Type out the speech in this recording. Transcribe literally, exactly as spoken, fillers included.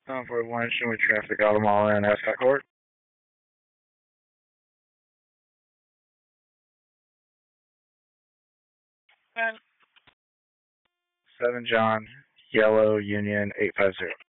Um, for one, show me traffic, Guatemala and Ascot Court. seven John, Yellow Union eight five zero.